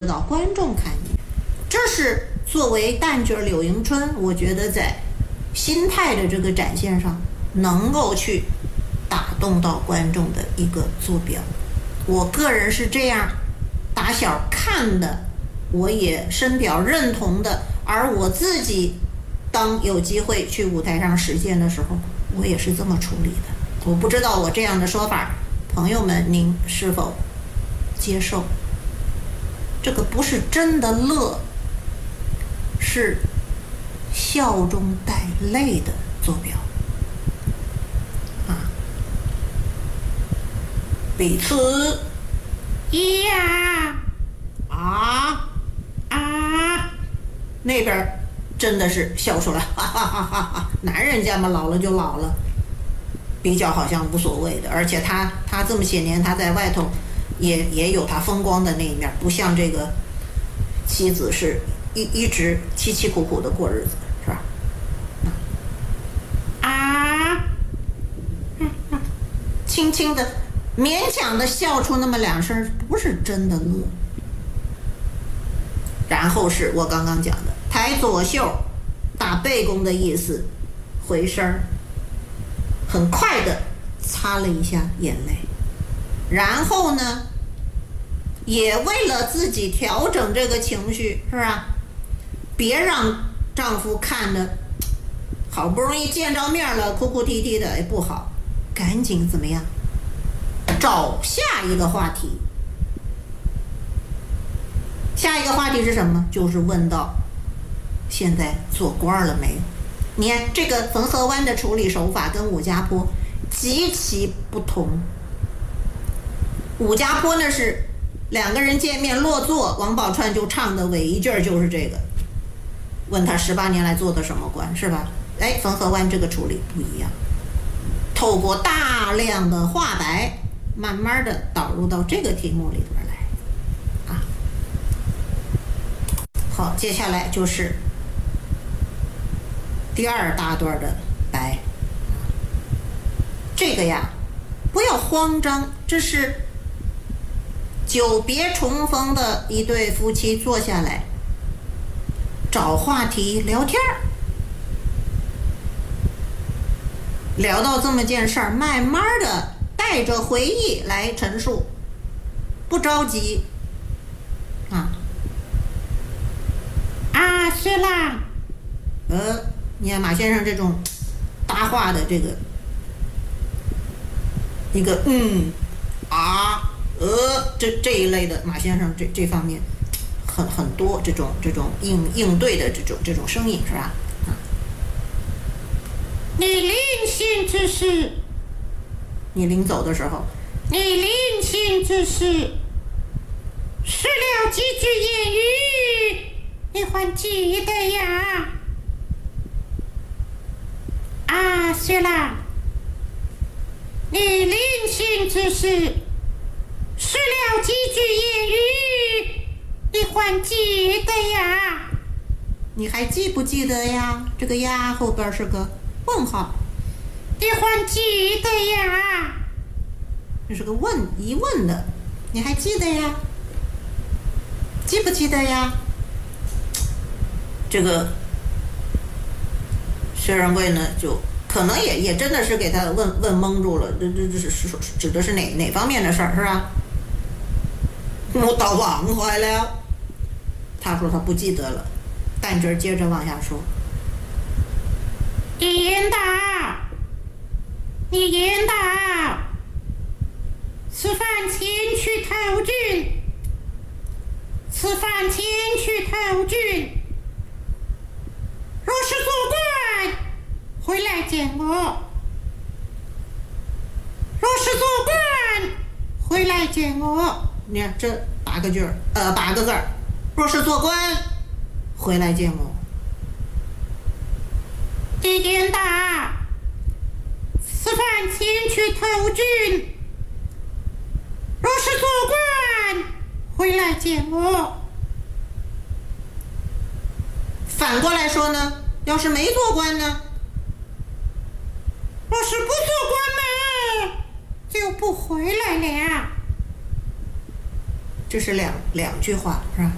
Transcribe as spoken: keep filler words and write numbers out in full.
到观众看见。这是作为旦角柳迎春，我觉得在心态的这个展现上能够去打动到观众的一个坐标。我个人是这样打小看的，我也深表认同的，而我自己当有机会去舞台上实践的时候，我也是这么处理的。我不知道我这样的说法，朋友们您是否接受？这个不是真的乐，是笑中带泪的坐标啊。彼此咿呀啊啊，那边真的是笑出来，哈哈哈哈哈！男人家嘛，老了就老了，比较好像无所谓的。而且他他这么些年他在外头也也有他风光的那一面，不像这个妻子是一一直凄凄苦苦的过日子，是吧？啊，轻轻的勉强的笑出那么两声，不是真的乐。然后是我刚刚讲的抬左袖打背弓的意思，回身儿很快的擦了一下眼泪，然后呢也为了自己调整这个情绪，是吧？别让丈夫看的好不容易见着面了哭哭啼啼的，哎，不好，赶紧怎么样找下一个话题。下一个话题是什么？就是问到现在做官了没有。你看这个汾河湾的处理手法跟武家坡极其不同。武家坡呢是两个人见面落座，王宝钏就唱的尾一句就是这个，问他十八年来做的什么官，是吧？哎，汾河湾这个处理不一样，透过大量的话白，慢慢的导入到这个题目里边来啊。好，接下来就是第二大段的白，这个呀不要慌张，这是久别重逢的一对夫妻坐下来找话题聊天儿，聊到这么件事儿，慢慢的带着回忆来陈述，不着急啊。啊，是啦，呃，你看马先生这种搭话的这个一个嗯啊呃这这一类的，马先生这这方面很很多这种这种应应对的这种这种声音，是吧？啊，你临行之事，你临走的时候，你临行之事，说了几句言语，你还记得呀？啊，是啦，你临行之事，说了几句言语，你还记得呀？你还记不记得呀？这个呀后边是个问号，你还记得呀？这是个问疑问的，你还记得呀？记不记得呀？这个薛仁贵呢，就可能也也真的是给他问问蒙住了，这这这是说指的是哪哪方面的事儿，是吧？我倒忘怀了。他说他不记得了。旦角接着往下说：“你言道，你言道，此番前去投郡，此番前去投郡。若是做官，回来见我；若是做官，回来见我。你看这八个句儿，呃，八个字儿。若是做官，回来见我。地点大，此番前去投郡。若是做官，回来见我。反过来说呢，要是没做官呢？若是不做官呢，就不回来了。这是两两句话，是吧？